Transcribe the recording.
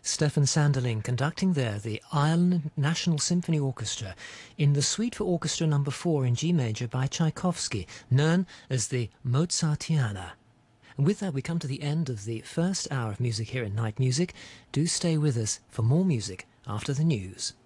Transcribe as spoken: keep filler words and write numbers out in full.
Stefan Sanderling conducting there the Ireland National Symphony Orchestra in the Suite for Orchestra number four in G major by Tchaikovsky, known as the Mozartiana. And with that we come to the end of the first hour of music here at Night Music. Do stay with us for more music after the news.